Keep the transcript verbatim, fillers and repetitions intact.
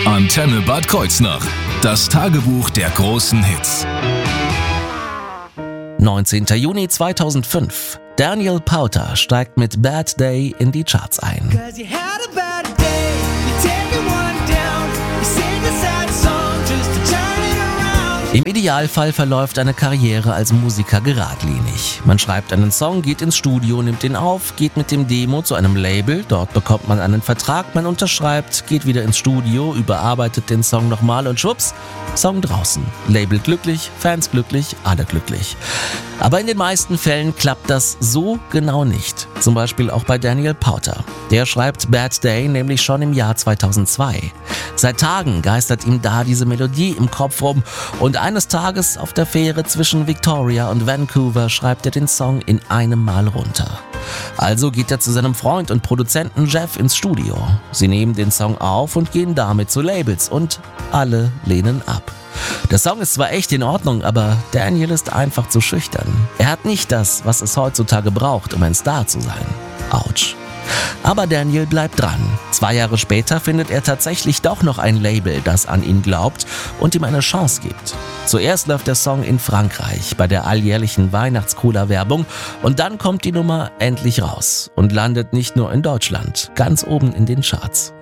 Antenne Bad Kreuznach. Das Tagebuch der großen Hits. neunzehnter Juni zweitausendfünf. Daniel Powter steigt mit Bad Day in die Charts ein. Im Idealfall verläuft eine Karriere als Musiker geradlinig. Man schreibt einen Song, geht ins Studio, nimmt ihn auf, geht mit dem Demo zu einem Label, dort bekommt man einen Vertrag, man unterschreibt, geht wieder ins Studio, überarbeitet den Song nochmal und schwupps, Song draußen. Label glücklich, Fans glücklich, alle glücklich. Aber in den meisten Fällen klappt das so genau nicht. Zum Beispiel auch bei Daniel Powter. Der schreibt Bad Day nämlich schon im Jahr zweitausendzwei. Seit Tagen geistert ihm da diese Melodie im Kopf rum und eines Tages auf der Fähre zwischen Victoria und Vancouver schreibt er den Song in einem Mal runter. Also geht er zu seinem Freund und Produzenten Jeff ins Studio. Sie nehmen den Song auf und gehen damit zu Labels und alle lehnen ab. Der Song ist zwar echt in Ordnung, aber Daniel ist einfach zu schüchtern. Er hat nicht das, was es heutzutage braucht, um ein Star zu sein. Autsch. Aber Daniel bleibt dran. Zwei Jahre später findet er tatsächlich doch noch ein Label, das an ihn glaubt und ihm eine Chance gibt. Zuerst läuft der Song in Frankreich bei der alljährlichen Weihnachts-Cola-Werbung und dann kommt die Nummer endlich raus und landet nicht nur in Deutschland, ganz oben in den Charts.